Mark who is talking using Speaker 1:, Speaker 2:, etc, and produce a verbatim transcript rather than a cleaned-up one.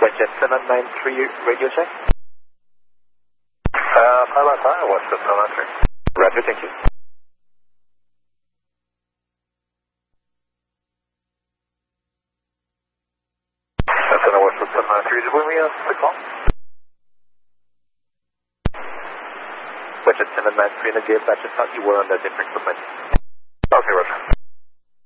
Speaker 1: Budget seven nine three radio check.
Speaker 2: Uh, five nine five, what's the seven nine three?
Speaker 1: Roger, thank you.
Speaker 2: That's an what's the seven nine three, did we uh, the call?
Speaker 1: Budget seven nine three, negative, Batch, thought you were on a different frequency.
Speaker 2: Okay, Roger.